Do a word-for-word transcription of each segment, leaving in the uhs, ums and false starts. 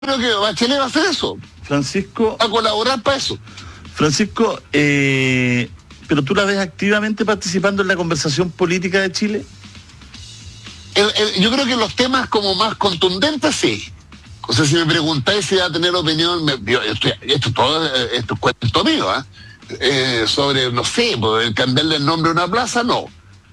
creo que Bachelet va a hacer eso. Francisco... A colaborar para eso. Francisco, eh, ¿pero tú la ves activamente participando en la conversación política de Chile? El, el, yo creo que los temas como más contundentes, sí. O sea, si me preguntáis si va a tener opinión, me, yo, estoy, esto todo esto es cuento mío, ¿eh? Eh, sobre, no sé, poder cambiarle el nombre a una plaza, no.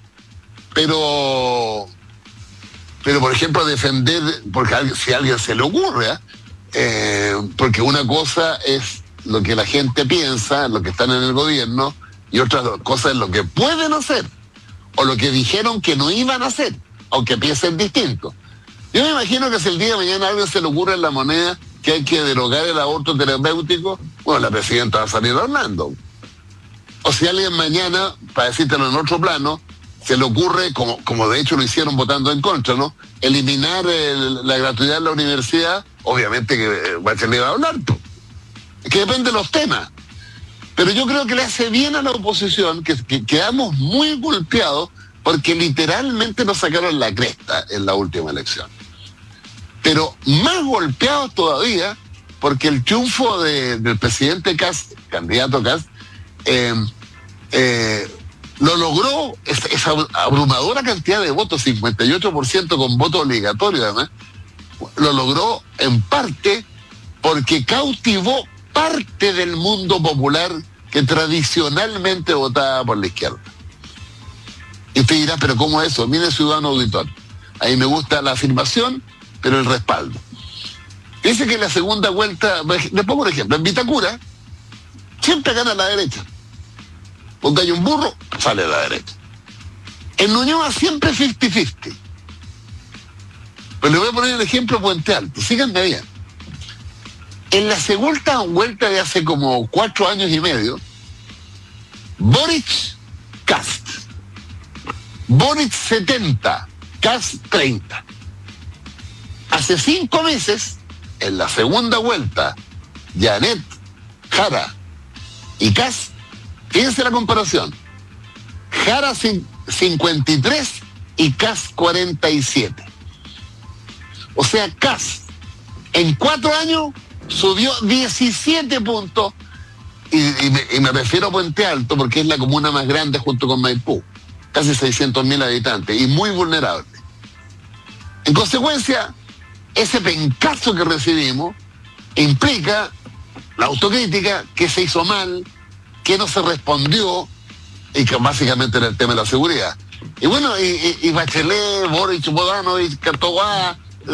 Pero, pero por ejemplo, defender, porque a, si a alguien se le ocurre, ¿eh? Eh, porque una cosa es lo que la gente piensa, lo que están en el gobierno, y otra cosa es lo que pueden hacer, o lo que dijeron que no iban a hacer, aunque piensen distinto. Yo me imagino que si el día de mañana a alguien se le ocurre en La Moneda que hay que derogar el aborto terapéutico, bueno, la presidenta va a salir hablando. O si alguien mañana, para decírtelo en otro plano, se le ocurre, como, como de hecho lo hicieron votando en contra, ¿no? Eliminar el, la gratuidad en la universidad, obviamente que Bachelet va a hablar, pues. Que depende de los temas. Pero yo creo que le hace bien a la oposición, que, que quedamos muy golpeados porque literalmente nos sacaron la cresta en la última elección. Pero más golpeados todavía porque el triunfo de, del presidente Kast, candidato Kast, eh, eh, lo logró esa, esa abrumadora cantidad de votos, cincuenta y ocho por ciento con voto obligatorio además, lo logró en parte porque cautivó parte del mundo popular que tradicionalmente votaba por la izquierda. Y usted dirá, pero ¿cómo es eso? Mire, ciudadano auditor, ahí me gusta la afirmación, pero el respaldo. Dice que en la segunda vuelta, le pongo un ejemplo, en Vitacura siempre gana la derecha. Porque hay un burro, sale a la derecha. En Ñuñoa siempre cincuenta cincuenta. Pero le voy a poner el ejemplo Puente Alto, síganme bien. En la segunda vuelta de hace como cuatro años y medio, Boric, Kast. Boric setenta, Kast treinta. Hace cinco meses, en la segunda vuelta, Janet, Jara y Kast, fíjense la comparación. Jara cincuenta y tres y Kast cuarenta y siete. O sea, Kast en cuatro años subió diecisiete puntos, y, y, me, y me refiero a Puente Alto porque es la comuna más grande junto con Maipú, casi seiscientos mil habitantes y muy vulnerable. En consecuencia, ese pencazo que recibimos implica la autocrítica, que se hizo mal, que no se respondió, y que básicamente era el tema de la seguridad. Y bueno, y, y, y Bachelet, Boric, Bodanovich, Cartogá,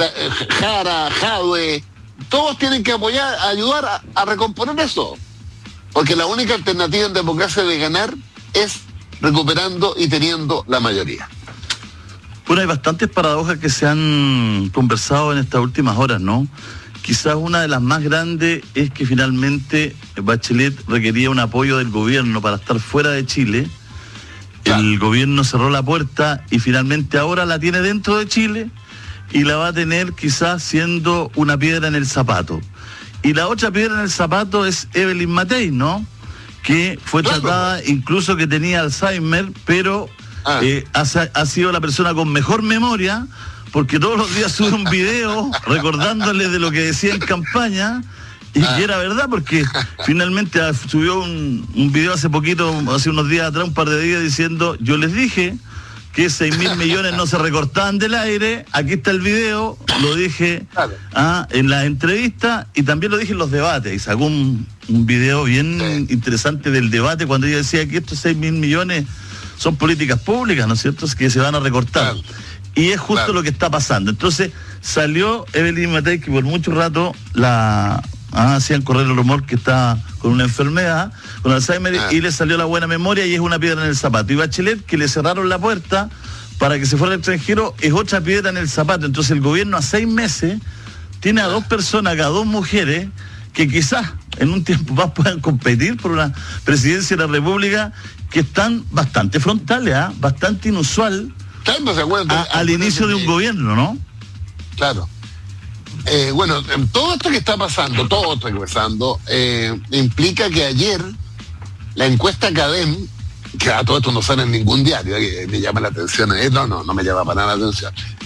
Jara, Jadwe, todos tienen que apoyar, ayudar a, a recomponer eso. Porque la única alternativa en democracia de ganar es recuperando y teniendo la mayoría. Bueno, hay bastantes paradojas que se han conversado en estas últimas horas, ¿no? Quizás una de las más grandes es que finalmente Bachelet requería un apoyo del gobierno para estar fuera de Chile. Claro. El gobierno cerró la puerta y finalmente ahora la tiene dentro de Chile y la va a tener quizás siendo una piedra en el zapato. Y la otra piedra en el zapato es Evelyn Matei, ¿no? Que fue claro. tratada, incluso que tenía Alzheimer, pero ah. eh, ha, ha sido la persona con mejor memoria, porque todos los días sube un video recordándole de lo que decía en campaña, y ah. que era verdad, porque finalmente subió un, un video hace poquito, hace unos días atrás, un par de días, diciendo, yo les dije que seis mil millones no se recortaban del aire, aquí está el video, lo dije claro. ah, en la entrevista y también lo dije en los debates, y sacó un, un video bien sí. interesante del debate cuando ella decía que estos seis mil millones son políticas públicas, ¿no es cierto?, que se van a recortar. Claro. Y es justo claro. lo que está pasando. Entonces salió Evelyn Matei, que por mucho rato la ah, hacían correr el rumor que está con una enfermedad, con Alzheimer, ah. y le salió la buena memoria y es una piedra en el zapato. Y Bachelet, que le cerraron la puerta para que se fuera al extranjero, es otra piedra en el zapato. Entonces el gobierno a seis meses tiene a dos personas, a dos mujeres, que quizás en un tiempo más puedan competir por una presidencia de la República, que están bastante frontales, ¿eh? bastante inusual claro, ¿se acuerdan? A, al inicio de un gobierno, ¿no? Claro. Eh, bueno, todo esto que está pasando, todo esto que está pasando, eh, implica que ayer la encuesta Cadem, que a todo esto no sale en ningún diario, que me llama la atención, eh, no, no, no me llama para nada la atención,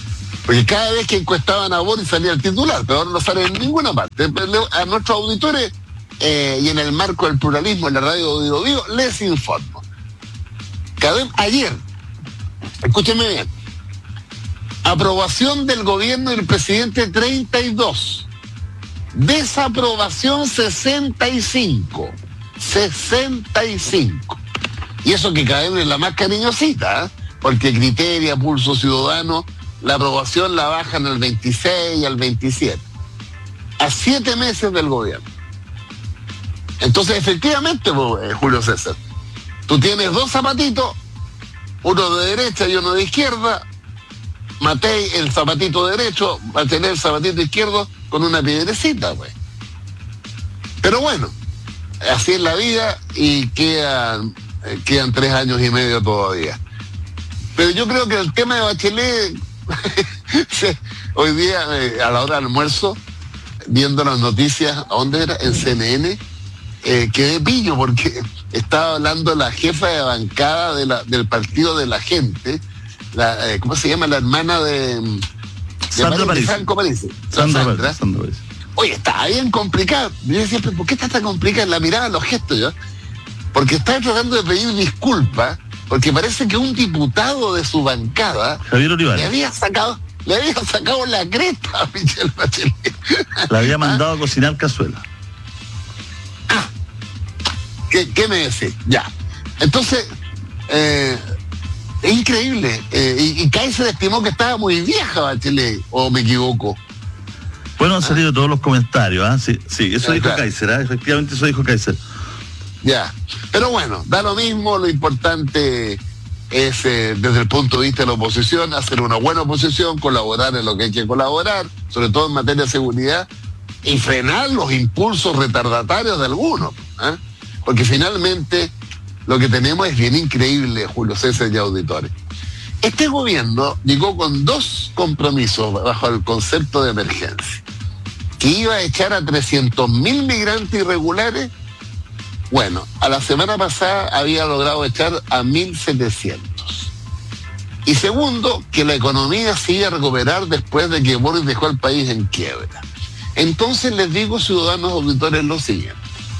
Porque cada vez que encuestaban a Boris salía el titular, pero ahora no sale en ninguna parte. A nuestros auditores, eh, y en el marco del pluralismo en la radio Vivo Vivo, les informo. Cada, ayer, escúchenme bien, aprobación del gobierno del presidente treinta y dos, desaprobación sesenta y cinco. sesenta y cinco. Y eso que cada vez es la más cariñosita, ¿eh? Porque Criteria, Pulso Ciudadano, la aprobación la bajan al veintiséis, al veintisiete. A siete meses del gobierno. Entonces, efectivamente, pues, Julio César, tú tienes dos zapatitos, uno de derecha y uno de izquierda. Matei el zapatito derecho, va a tener el zapatito izquierdo con una piedrecita, pues. Pero bueno, así es la vida y quedan, quedan tres años y medio todavía. Pero yo creo que el tema de Bachelet, hoy día eh, a la hora del almuerzo, viendo las noticias, ¿a dónde era? En C N N, eh, quedé pillo porque estaba hablando la jefa de bancada de la, del Partido de la Gente, la, eh, ¿cómo se llama? La hermana de, de Sandra París. Franco París. Sandra, Sandra. Sandra París. Oye, está bien complicado. Yo decía, ¿por qué está tan complicada la mirada, los gestos? ¿Yo? Porque está tratando de pedir disculpas, porque parece que un diputado de su bancada Javier Olivares le había sacado, le había sacado la cresta a Michelle Bachelet. la había mandado ¿Ah? a cocinar cazuela. Ah, ¿qué, qué me decís? Ya. Entonces, eh, es increíble. Eh, y, y Kaiser estimó que estaba muy vieja Bachelet, o me equivoco. Bueno, han salido todos los comentarios, ¿ah? Sí, sí, eso ya, dijo claro. Kaiser, ¿ah? Efectivamente eso dijo Kaiser. Ya, pero bueno, da lo mismo, lo importante es, eh, desde el punto de vista de la oposición, hacer una buena oposición, colaborar en lo que hay que colaborar, sobre todo en materia de seguridad, y frenar los impulsos retardatarios de algunos, ¿eh? Porque finalmente lo que tenemos es bien increíble, Julio César y auditores. Este gobierno llegó con dos compromisos bajo el concepto de emergencia, que iba a echar a trescientos mil migrantes irregulares. Bueno, a la semana pasada había logrado echar a mil setecientos. Y segundo, que la economía se iba a recuperar después de que Boris dejó el país en quiebra. Entonces les digo, ciudadanos auditores, lo siguiente.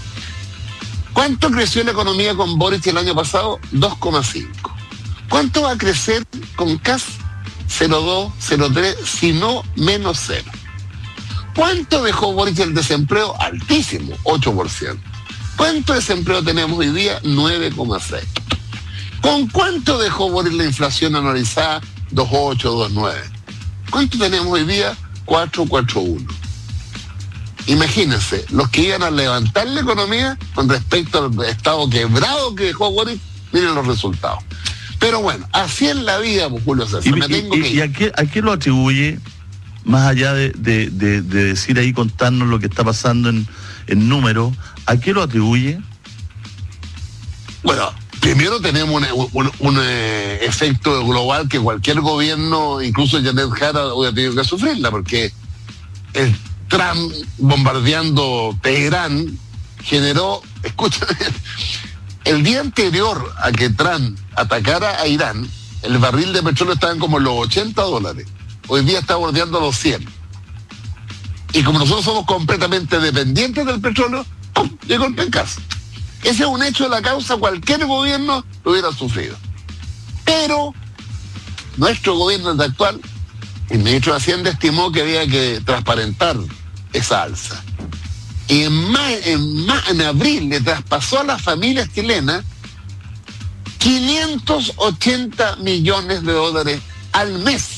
¿Cuánto creció la economía con Boris el año pasado? dos coma cinco. ¿Cuánto va a crecer con C A S? cero coma dos, cero coma tres, si no menos cero. ¿Cuánto dejó Boris el desempleo? Altísimo, ocho por ciento. ¿Cuánto desempleo tenemos hoy día? nueve coma seis. ¿Con cuánto dejó Boris la inflación anualizada? dos coma ocho, dos coma nueve. ¿Cuánto tenemos hoy día? cuatro coma cuarenta y uno. Imagínense, los que iban a levantar la economía con respecto al estado quebrado que dejó Boris, miren los resultados. Pero bueno, así es la vida, Julio César. ¿Y, Me tengo y, que ir. ¿Y a qué, a qué lo atribuye, más allá de, de, de, de decir ahí, contarnos lo que está pasando en, en números, a qué lo atribuye? Bueno, primero tenemos un, un, un eh, efecto global que cualquier gobierno, incluso Janet Jara, hubiera tenido que sufrirla, porque el Trump bombardeando Teherán generó, escúchame, el día anterior a que Trump atacara a Irán, el barril de petróleo estaba en como los ochenta dólares. Hoy día está bordeando los cien. Y como nosotros somos completamente dependientes del petróleo, ¡pum!, llegó el pencazo. Ese es un hecho de la causa, cualquier gobierno lo hubiera sufrido. Pero nuestro gobierno, el actual, el ministro de Hacienda estimó que había que transparentar esa alza. Y en, ma en, ma en abril le traspasó a las familias chilenas quinientos ochenta millones de dólares al mes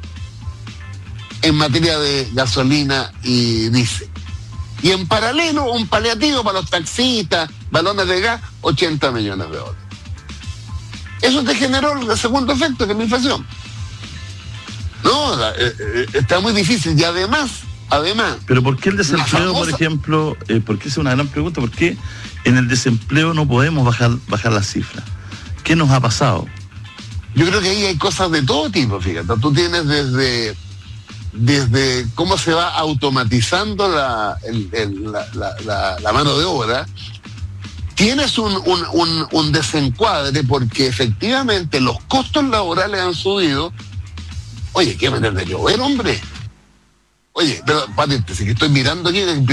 en materia de gasolina y diésel. Y en paralelo, un paliativo para los taxistas, balones de gas, ochenta millones de dólares. Eso te generó el segundo efecto, que es la inflación. No, eh, está muy difícil. Y además, además... Pero ¿por qué el desempleo, famosa... por ejemplo, eh, porque esa es una gran pregunta, ¿por qué en el desempleo no podemos bajar, bajar las cifras? ¿Qué nos ha pasado? Yo creo que ahí hay cosas de todo tipo, fíjate. Tú tienes desde... desde cómo se va automatizando la, el, el, la, la, la, la mano de obra, tienes un, un, un, un desencuadre porque efectivamente los costos laborales han subido Oye, qué manera de llover, hombre. Oye, pero paréntesis, que estoy mirando aquí,